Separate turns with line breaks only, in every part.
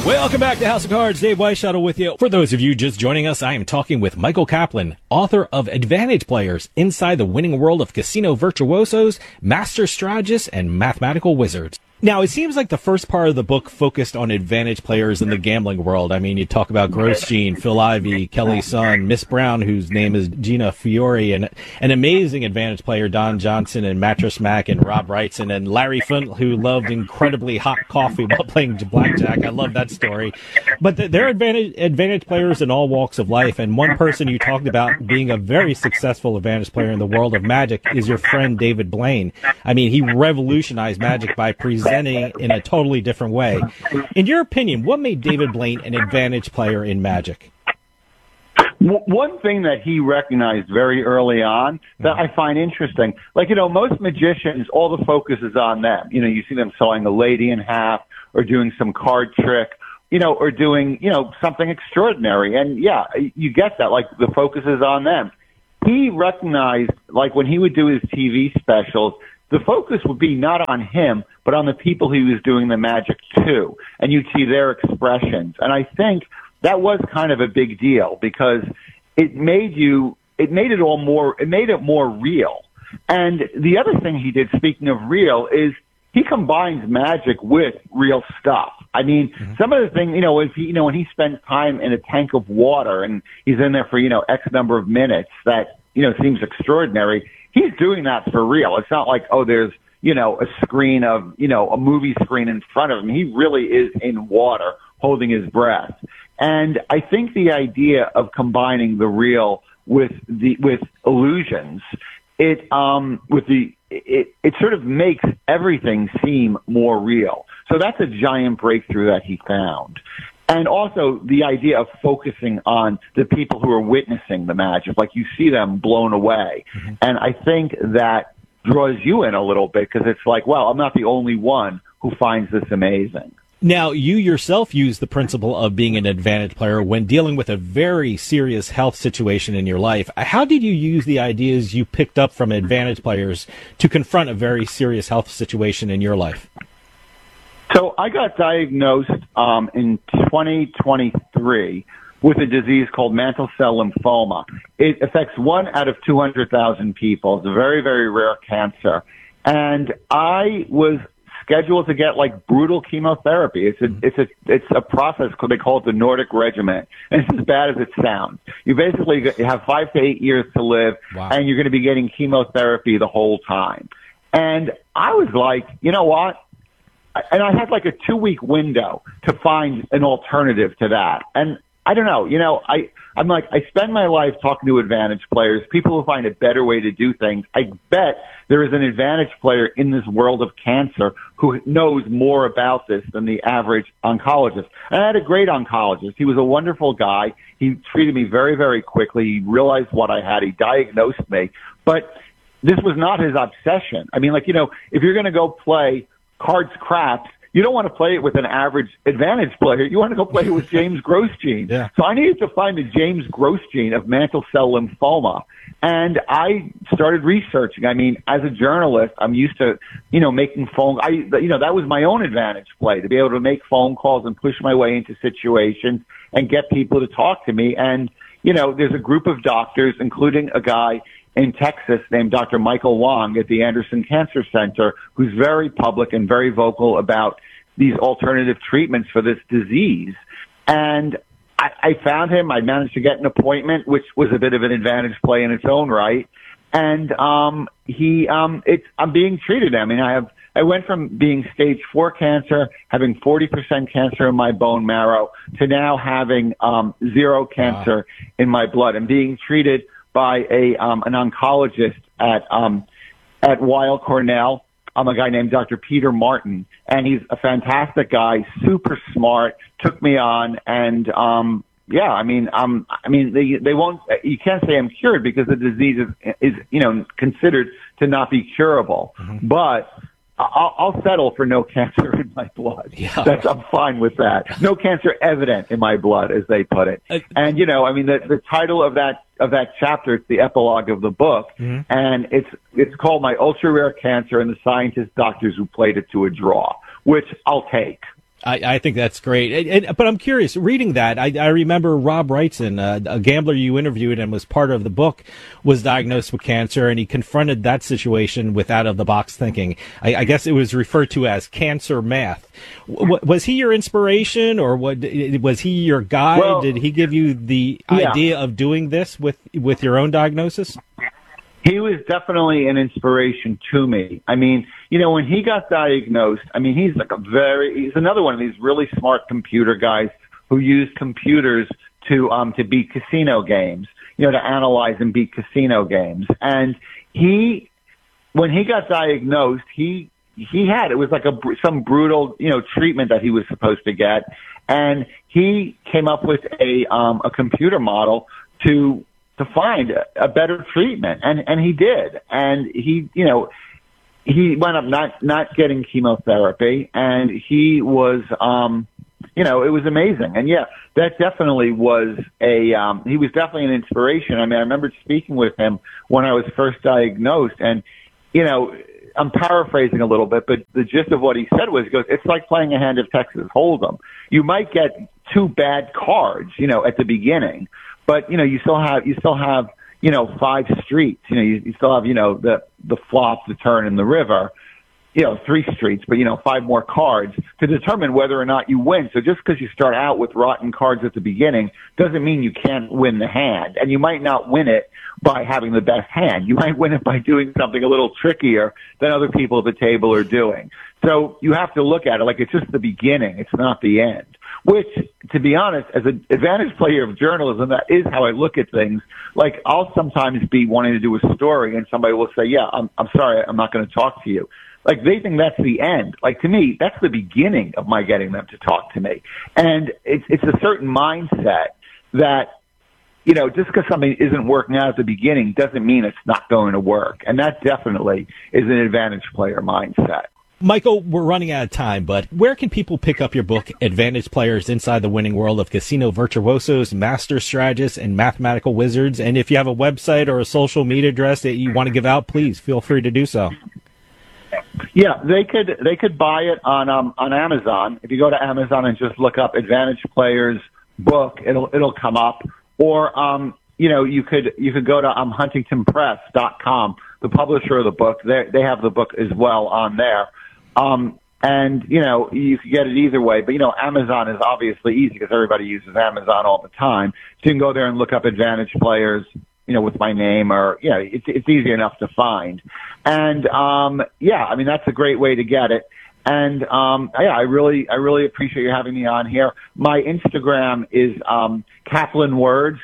Welcome back to House of Cards. Dave Weishuttle with you. For those of you just joining us, I am talking with Michael Kaplan, author of Advantage Players, Inside the Winning World of Casino Virtuosos, Master Strategists, and Mathematical Wizards. Now, it seems like the first part of the book focused on advantage players in the gambling world. I mean, you talk about Grosjean, Phil Ivey, Kelly Sun, Miss Brown, whose name is Gina Fiore, and an amazing advantage player, Don Johnson, and Mattress Mac, and Rob Wrightson, and Larry Fint, who loved incredibly hot coffee while playing blackjack. I love that story. But there are advantage players in all walks of life, and one person you talked about being a very successful advantage player in the world of magic is your friend David Blaine. I mean, he revolutionized magic by presenting in a totally different way. In your opinion, what made David Blaine an advantage player in magic?
One thing that he recognized very early on that I find interesting, like, most magicians, all the focus is on them. You see them sawing a lady in half or doing some card trick, or doing, something extraordinary. And yeah, you get that, like the focus is on them. He recognized, like when he would do his TV specials, the focus would be not on him, but on the people he was doing the magic to. And you'd see their expressions. And I think that was kind of a big deal because it made it more real. And the other thing he did, speaking of real, is he combines magic with real stuff. I mean, some of the things, when he spends time in a tank of water and he's in there for, X number of minutes, that, seems extraordinary. He's doing that for real. It's not like, there's, a screen of, a movie screen in front of him. He really is in water holding his breath. And I think the idea of combining the real with illusions, it sort of makes everything seem more real. So that's a giant breakthrough that he found. And also the idea of focusing on the people who are witnessing the magic, like you see them blown away. And I think that draws you in a little bit because it's like, well, I'm not the only one who finds this amazing.
Now, you yourself use the principle of being an advantage player when dealing with a very serious health situation in your life. How did you use the ideas you picked up from advantage players to confront a very serious health situation in your life?
So I got diagnosed in 2023 with a disease called mantle cell lymphoma. It affects 1 out of 200,000 people. It's a very, very rare cancer. And I was scheduled to get like brutal chemotherapy. It's a process called, they call it the Nordic regimen. And it's as bad as it sounds. You basically have 5 to 8 years to live, and you're going to be getting chemotherapy the whole time. And I was like, you know what? And I had like a 2-week window to find an alternative to that. And I don't know, I'm like, I spend my life talking to advantage players, people who find a better way to do things. I bet there is an advantage player in this world of cancer who knows more about this than the average oncologist. And I had a great oncologist. He was a wonderful guy. He treated me very, very quickly. He realized what I had. He diagnosed me. But this was not his obsession. I mean, like, if you're going to go play cards craps, you don't want to play it with an average advantage player. You want to go play it with James Grosjean.
Yeah.
So I needed to find the James Grosjean of mantle cell lymphoma. And I started researching. I mean, as a journalist, I'm used to, making that was my own advantage play, to be able to make phone calls and push my way into situations and get people to talk to me. And, there's a group of doctors, including a guy in Texas named Dr. Michael Wong at the Anderson Cancer Center, who's very public and very vocal about these alternative treatments for this disease. And I found him. I managed to get an appointment, which was a bit of an advantage play in its own right. And I'm being treated. I mean, I went from being stage 4 cancer, having 40% cancer in my bone marrow, to now having 0 cancer in my blood, and being treated by an oncologist at Weill Cornell. I'm a guy named Dr. Peter Martin, and he's a fantastic guy, super smart, took me on, and they won't. You can't say I'm cured because the disease is considered to not be curable, but I'll settle for no cancer in my blood.
Yeah.
I'm fine with that. No cancer evident in my blood, as they put it. And the title of that chapter, it's the epilogue of the book, and it's called My Ultra Rare Cancer and the Scientist Doctors Who Played It to a Draw, which I'll take.
I think that's great. But I'm curious, reading that, I remember Rob Wrightson, a gambler you interviewed and was part of the book, was diagnosed with cancer, and he confronted that situation with out-of-the-box thinking. I guess it was referred to as cancer math. Was he your inspiration, or was he your guide?
Well,
did he give you the idea of doing this with your own diagnosis?
He was definitely an inspiration to me. I mean, when he got diagnosed, I mean, he's another one of these really smart computer guys who use computers to beat casino games, to analyze and beat casino games. And when he got diagnosed, it was like some brutal, treatment that he was supposed to get. And he came up with a computer model to find a better treatment. And he did. And he wound up not getting chemotherapy, and he was, it was amazing. And yeah, that definitely was he was definitely an inspiration. I mean, I remember speaking with him when I was first diagnosed, and, I'm paraphrasing a little bit, but the gist of what he said was, he goes, it's like playing a hand of Texas Hold'em. You might get two bad cards, at the beginning, but, you still have, 5 streets. You still have, the flop, the turn, and the river. 3 streets, but 5 more cards to determine whether or not you win. So just because you start out with rotten cards at the beginning doesn't mean you can't win the hand. And you might not win it by having the best hand. You might win it by doing something a little trickier than other people at the table are doing. So you have to look at it like it's just the beginning. It's not the end. Which, to be honest, as an advantage player of journalism, that is how I look at things. Like, I'll sometimes be wanting to do a story, and somebody will say, yeah, I'm sorry, I'm not going to talk to you. Like, they think that's the end. Like, to me, that's the beginning of my getting them to talk to me. And it's a certain mindset that, just because something isn't working out at the beginning doesn't mean it's not going to work. And that definitely is an advantage player mindset.
Michael, we're running out of time, but where can people pick up your book, Advantage Players Inside the Winning World of Casino Virtuosos, Master Strategists, and Mathematical Wizards? And if you have a website or a social media address that you want to give out, please feel free to do so.
Yeah, they could buy it on Amazon. If you go to Amazon and just look up Advantage Players book, it'll come up. Or you could go to huntingtonpress.com, the publisher of the book. They have the book as well on there. And you can get it either way. But Amazon is obviously easy because everybody uses Amazon all the time. So you can go there and look up Advantage Players, with my name, or, it's easy enough to find. And, that's a great way to get it. And, I really appreciate you having me on here. My Instagram is, Kaplan Words,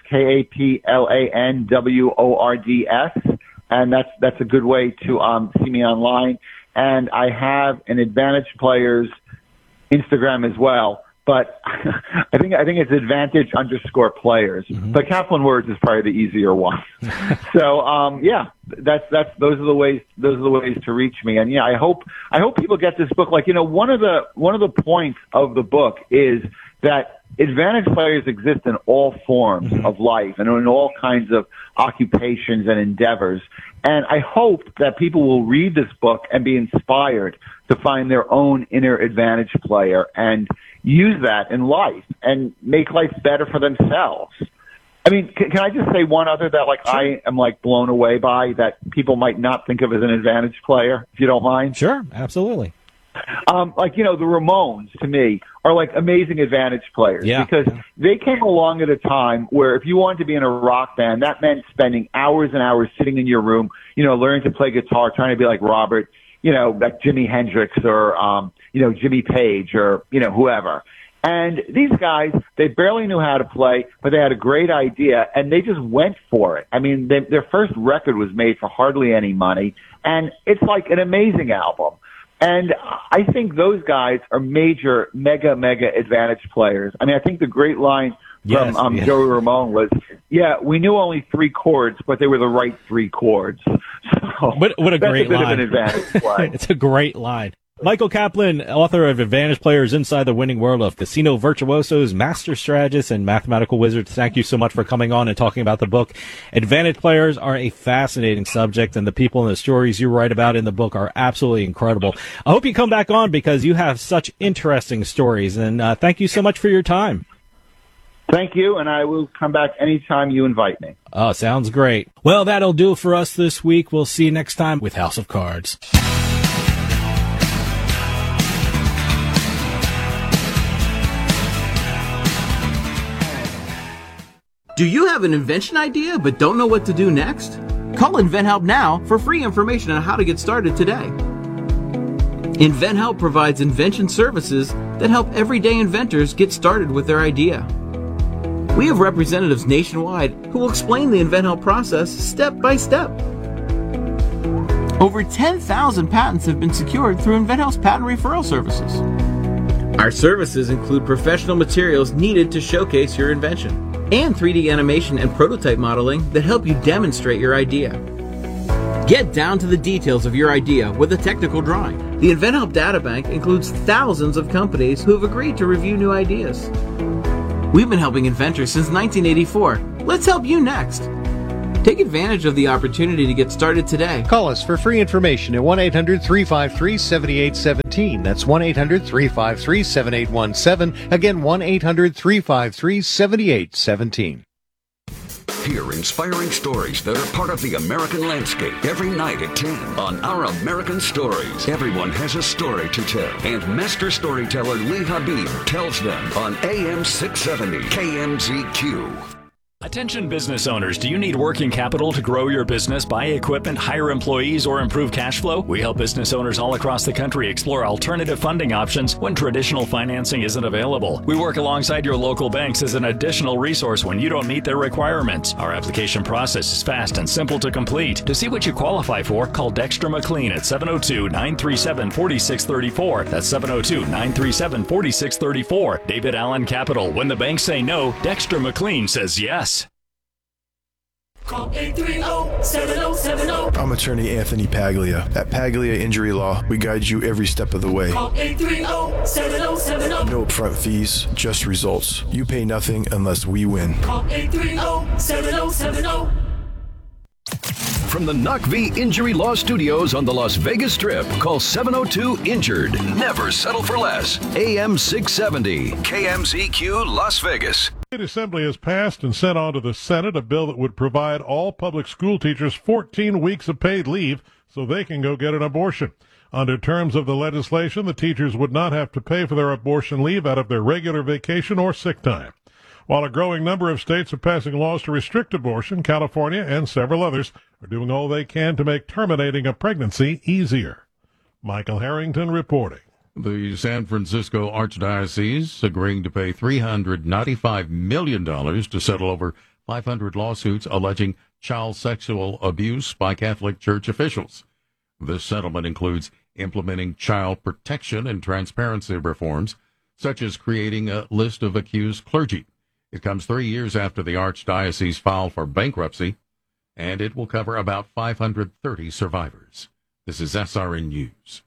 KAPLANWORDS. And that's a good way to, see me online. And I have an Advantage Players Instagram as well. But I think it's Advantage_Players.
Mm-hmm.
But Kaplan Words is probably the easier one. So those are the ways to reach me. And I hope people get this book. Like, one of the points of the book is that advantage players exist in all forms mm-hmm. of life and in all kinds of occupations and endeavors. And I hope that people will read this book and be inspired to find their own inner advantage player and use that in life and make life better for themselves. I mean, can I just say one other that, like, sure. I am, like, blown away by, that people might not think of as an advantage player, if you don't mind?
Sure, absolutely.
The Ramones, to me, are like amazing advantage players because they came along at a time where if you wanted to be in a rock band, that meant spending hours and hours sitting in your room, learning to play guitar, trying to be like Robert, like Jimi Hendrix or, Jimmy Page or, whoever. And these guys, they barely knew how to play, but they had a great idea, and they just went for it. I mean, their first record was made for hardly any money, and it's like an amazing album. And I think those guys are major, mega advantage players. I mean, I think the great line from Joey Ramone was, we knew only 3 chords, but they were the right 3 chords. So
what a great line.
Of an advantage play.
It's a great line. Michael Kaplan, author of Advantage Players Inside the Winning World of Casino Virtuosos, Master Strategists, and Mathematical Wizards. Thank you so much for coming on and talking about the book. Advantage Players are a fascinating subject, and the people and the stories you write about in the book are absolutely incredible. I hope you come back on because you have such interesting stories, and thank you so much for your time.
Thank you, and I will come back anytime you invite me.
Oh, sounds great. Well, that'll do it for us this week. We'll see you next time with House of Cards.
Do you have an invention idea but don't know what to do next? Call InventHelp now for free information on how to get started today. InventHelp provides invention services that help everyday inventors get started with their idea. We have representatives nationwide who will explain the InventHelp process step by step. Over 10,000 patents have been secured through InventHelp's patent referral services. Our services include professional materials needed to showcase your invention, and 3D animation and prototype modeling that help you demonstrate your idea. Get down to the details of your idea with a technical drawing. The InventHelp Databank includes thousands of companies who have agreed to review new ideas. We've been helping inventors since 1984. Let's help you next. Take advantage of the opportunity to get started today.
Call us for free information at 1-800-353-7817. That's 1-800-353-7817. Again, 1-800-353-7817.
Hear inspiring stories that are part of the American landscape every night at 10 on Our American Stories. Everyone has a story to tell, and master storyteller Lee Habib tells them on AM 670 KMZQ.
Attention business owners, do you need working capital to grow your business, buy equipment, hire employees, or improve cash flow? We help business owners all across the country explore alternative funding options when traditional financing isn't available. We work alongside your local banks as an additional resource when you don't meet their requirements. Our application process is fast and simple to complete. To see what you qualify for, call Dexter McLean at 702-937-4634. That's 702-937-4634. David Allen Capital. When the banks say no, Dexter McLean says yes.
Call 830-7070.
I'm attorney Anthony Paglia. At Paglia Injury Law, we guide you every step of the way.
Call 830-7070.
No upfront fees, just results. You pay nothing unless we win.
Call 830-7070.
From the Knock V Injury Law Studios on the Las Vegas Strip, call 702-INJURED. Never settle for less. AM 670, KMZQ, Las Vegas.
The State Assembly has passed and sent on to the Senate a bill that would provide all public school teachers 14 weeks of paid leave so they can go get an abortion. Under terms of the legislation, the teachers would not have to pay for their abortion leave out of their regular vacation or sick time. While a growing number of states are passing laws to restrict abortion, California and several others are doing all they can to make terminating a pregnancy easier. Michael Harrington reporting.
The San Francisco Archdiocese agreeing to pay $395 million to settle over 500 lawsuits alleging child sexual abuse by Catholic Church officials. This settlement includes implementing child protection and transparency reforms, such as creating a list of accused clergy. It comes 3 years after the Archdiocese filed for bankruptcy, and it will cover about 530 survivors. This is SRN News.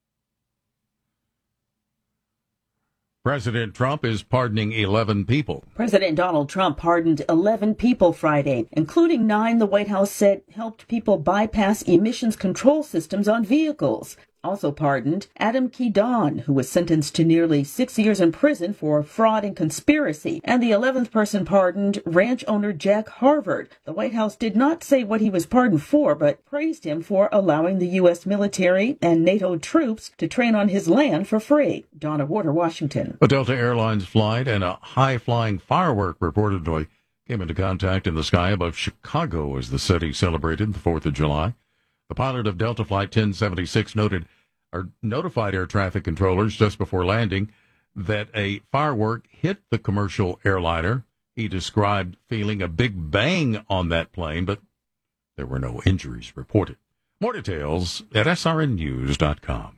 President Trump is pardoning 11 people.
President Donald Trump pardoned 11 people Friday, including 9 the White House said helped people bypass emissions control systems on vehicles. Also pardoned Adam Kedon, who was sentenced to nearly 6 years in prison for fraud and conspiracy. And the 11th person pardoned, ranch owner Jack Harvard. The White House did not say what he was pardoned for, but praised him for allowing the U.S. military and NATO troops to train on his land for free. Donna Warder, Washington.
A Delta Airlines flight and a high-flying firework reportedly came into contact in the sky above Chicago as the city celebrated the 4th of July. The pilot of Delta Flight 1076 notified air traffic controllers just before landing that a firework hit the commercial airliner. He described feeling a big bang on that plane, but there were no injuries reported. More details at srnnews.com.